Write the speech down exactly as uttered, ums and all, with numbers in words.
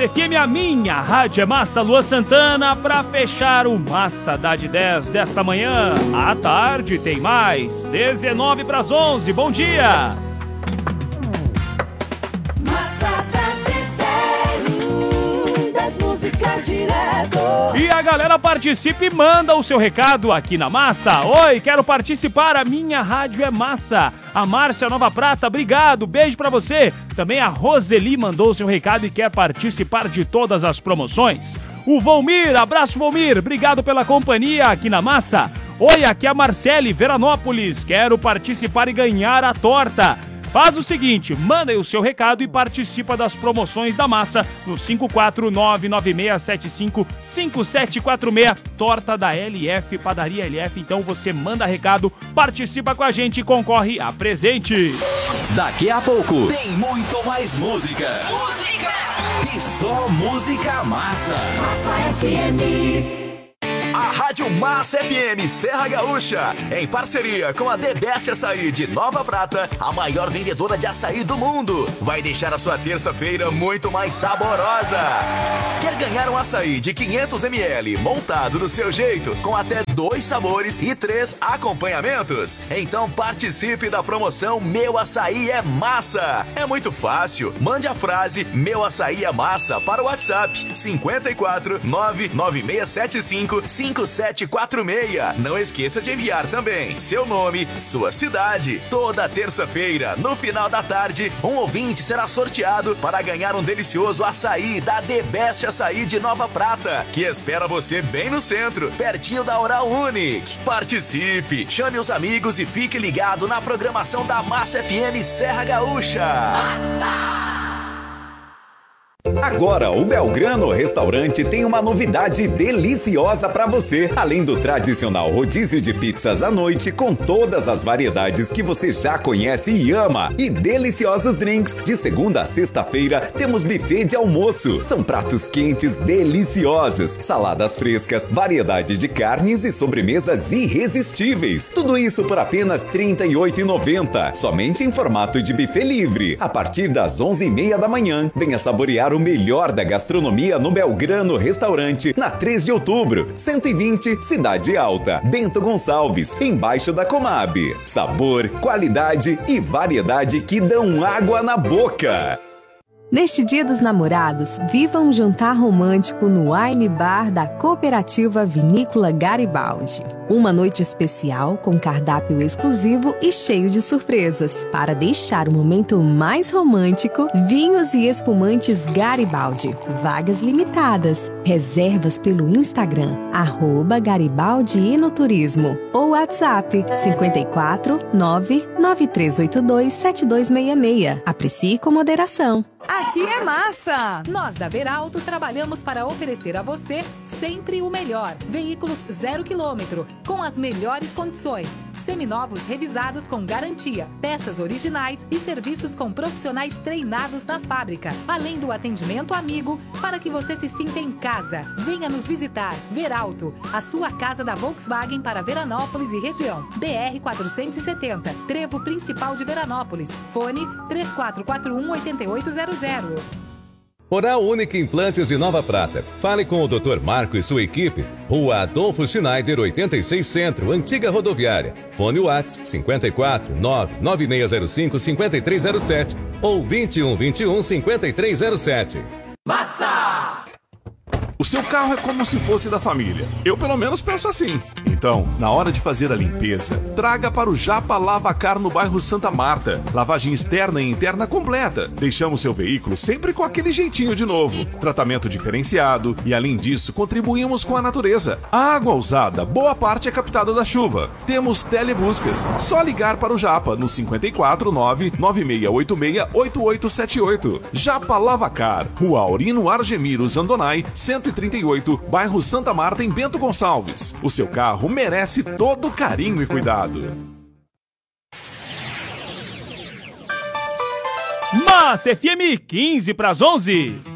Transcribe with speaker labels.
Speaker 1: Massa F M, a minha rádio é Massa. Lua Santana para fechar o Massa da de dez desta manhã. À tarde tem mais, dezenove para as onze. Bom dia! E a galera participa e manda o seu recado aqui na Massa. Oi, quero participar, a minha rádio é Massa. A Márcia Nova Prata, obrigado, beijo pra você. Também a Roseli mandou o seu recado e quer participar de todas as promoções. O Volmir, abraço Volmir, obrigado pela companhia aqui na Massa. Oi, aqui é a Marcele, Veranópolis, quero participar e ganhar a torta. Faz o seguinte, manda aí o seu recado e participa das promoções da Massa no cinco quatro nove nove seis sete cinco cinco sete quatro seis, torta da L F, Padaria L F. Então você manda recado, participa com a gente e concorre a presente.
Speaker 2: Daqui a pouco tem muito mais música. Música! E só música massa. Massa F M. A Rádio Massa F M Serra Gaúcha, em parceria com a The Best Açaí de Nova Prata, a maior vendedora de açaí do mundo, vai deixar a sua terça-feira muito mais saborosa. Quer ganhar um açaí de quinhentos mililitros montado do seu jeito, com até dois sabores e três acompanhamentos? Então participe da promoção Meu Açaí é Massa. É muito fácil, mande a frase Meu Açaí é Massa para o WhatsApp cinco quatro nove nove seis sete cinco cinco sete quatro seis. Não esqueça de enviar também seu nome, sua cidade. Toda terça-feira, no final da tarde, um ouvinte será sorteado para ganhar um delicioso açaí da The Best Açaí de Nova Prata, que espera você bem no centro, pertinho da Oral Unique. Participe, chame os amigos e fique ligado na programação da Massa F M Serra Gaúcha. Massa!
Speaker 3: Agora, o Belgrano Restaurante tem uma novidade deliciosa para você. Além do tradicional rodízio de pizzas à noite, com todas as variedades que você já conhece e ama, e deliciosos drinks. De segunda a sexta-feira, temos buffet de almoço. São pratos quentes deliciosos, saladas frescas, variedade de carnes e sobremesas irresistíveis. Tudo isso por apenas trinta e oito reais e noventa centavos, somente em formato de buffet livre. A partir das onze e meia da manhã, venha saborear o melhor da gastronomia no Belgrano Restaurante, na três de outubro, cento e vinte, Cidade Alta, Bento Gonçalves, embaixo da Comab. Sabor, qualidade e variedade que dão água na boca.
Speaker 4: Neste Dia dos Namorados, viva um jantar romântico no Wine Bar da Cooperativa Vinícola Garibaldi. Uma noite especial com cardápio exclusivo e cheio de surpresas. Para deixar o momento mais romântico, vinhos e espumantes Garibaldi. Vagas limitadas. Reservas pelo Instagram, arroba Garibaldi Enoturismo. Ou WhatsApp cinco quatro nove nove três oito dois sete dois seis seis. Aprecie com moderação.
Speaker 5: Aqui é Massa! Nós da Veralto trabalhamos para oferecer a você sempre o melhor. Veículos zero quilômetro, com as melhores condições. Seminovos revisados com garantia, peças originais e serviços com profissionais treinados na fábrica. Além do atendimento amigo, para que você se sinta em casa. Venha nos visitar. Veralto, a sua casa da Volkswagen para Veranópolis e região. B R quatrocentos e setenta, Trevo Principal de Veranópolis. Fone três quatro quatro um oito oito zero zero.
Speaker 6: Oral Unique Implantes de Nova Prata. Fale com o doutor Marco e sua equipe. Rua Adolfo Schneider, oitenta e seis Centro, Antiga Rodoviária. Fone WhatsApp cinco quatro nove nove seis zero cinco cinco três zero sete ou vinte e um vinte e um cinquenta e três zero sete.
Speaker 7: Massa! O seu carro é como se fosse da família. Eu pelo menos penso assim. Então, na hora de fazer a limpeza, traga para o Japa Lavacar no bairro Santa Marta. Lavagem externa e interna completa. Deixamos seu veículo sempre com aquele jeitinho de novo. Tratamento diferenciado e, além disso, contribuímos com a natureza. A água usada, boa parte é captada da chuva. Temos telebuscas. Só ligar para o Japa no cinco quatro nove nove seis oito seis oito oito sete oito. Japa Lavacar, Rua Aurino Argemiro Zandonai, cento e trinta e oito, bairro Santa Marta, em Bento Gonçalves. O seu carro merece todo carinho e cuidado.
Speaker 1: Massa F M, quinze para as onze.